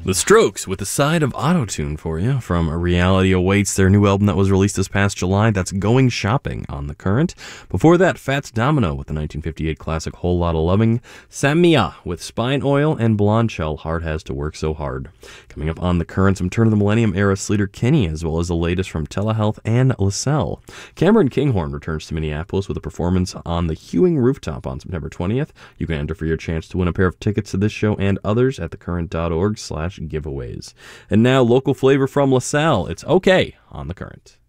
The Strokes with a side of auto-tune for you from Reality Awaits, their new album that was released this past July. That's Going Shopping on The Current. Before that, Fats Domino with the 1958 classic Whole Lotta Loving, Sam Mia with Spine Oil, and Blonde Shell, Heart Has to Work So Hard. Coming up on The Current, some turn of the millennium era Sleater Kinney, as well as the latest from Telehealth and LaSalle. Cameron Kinghorn returns to Minneapolis with a performance on the Hewing Rooftop on September 20th. You can enter for your chance to win a pair of tickets to this show and others at thecurrent.org/giveaways. And now, local flavor from LaSalle. It's Okay on The Current.